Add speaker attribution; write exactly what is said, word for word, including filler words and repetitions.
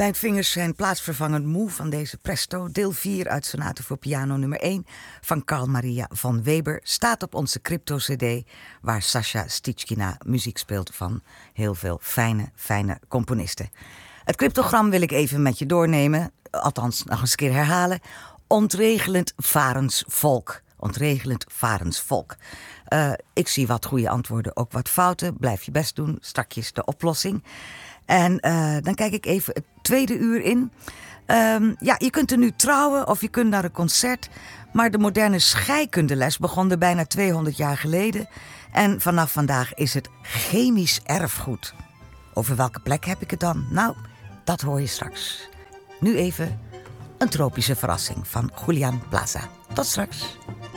Speaker 1: Mijn vingers zijn plaatsvervangend moe van deze presto. Deel vier uit sonate voor piano nummer één van Carl Maria von Weber staat op onze crypto-cd, waar Sascha Stitschkina muziek speelt van heel veel fijne, fijne componisten. Het cryptogram wil ik even met je doornemen, althans nog eens een keer herhalen. Ontregelend varensvolk. Ontregelend varensvolk. Uh, ik zie wat goede antwoorden, ook wat fouten. Blijf je best doen, strakjes de oplossing. En uh, dan kijk ik even het tweede uur in. Um, ja, je kunt er nu trouwen of je kunt naar een concert. Maar de moderne scheikundeles begon er bijna tweehonderd jaar geleden. En vanaf vandaag is het chemisch erfgoed. Over welke plek heb ik het dan? Nou, dat hoor je straks. Nu even een tropische verrassing van Julian Plaza. Tot straks.